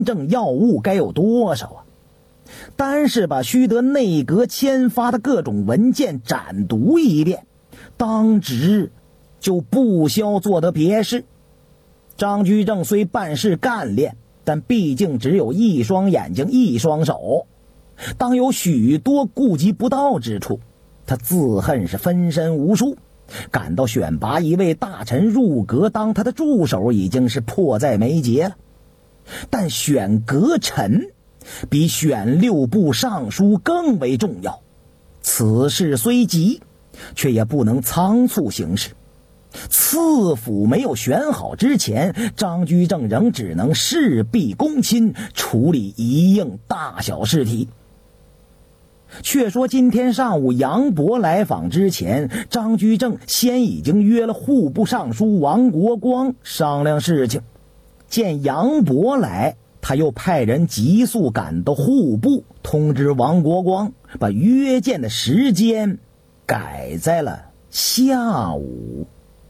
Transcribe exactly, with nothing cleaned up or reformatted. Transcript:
政要务该有多少啊？单是把须得内阁签发的各种文件展读一遍，当值就不消做得别事。张居正虽办事干练，但毕竟只有一双眼睛一双手，当有许多顾及不到之处，他自恨是分身无术，感到选拔一位大臣入阁当他的助手已经是迫在眉睫了。但选阁臣比选六部尚书更为重要，此事虽急，却也不能仓促行事。次府没有选好之前，张居正仍只能事必躬亲，处理一应大小事题。却说今天上午杨博来访之前，张居正先已经约了户部尚书王国光商量事情。见杨博来，他又派人急速赶到户部，通知王国光，把约见的时间改在了下午。